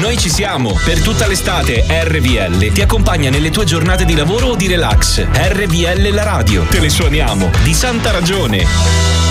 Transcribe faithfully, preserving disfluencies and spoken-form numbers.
Noi ci siamo. Per tutta l'estate R V L ti accompagna nelle tue giornate di lavoro o di relax. R V L la radio. Te le suoniamo. Di santa ragione.